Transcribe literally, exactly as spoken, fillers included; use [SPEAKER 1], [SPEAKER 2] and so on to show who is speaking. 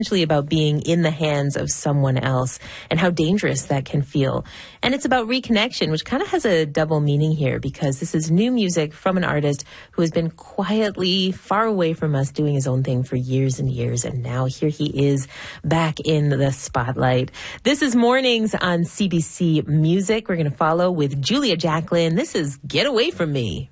[SPEAKER 1] essentially about being in the hands of someone else and how dangerous that can feel. And it's about reconnection, which kind of has a double meaning here because this is new music from an artist who has been quietly far away from us doing his own thing for years and years. And now here he is back in the spotlight. This is Mornings on C B C Music. We're going to follow with Julia Jacklin. This is Get Away From Me.